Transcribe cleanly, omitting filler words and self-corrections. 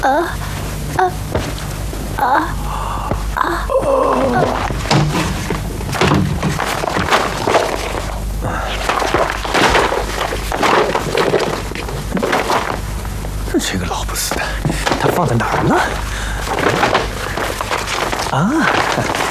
这个老不死的，他放在哪儿了？啊！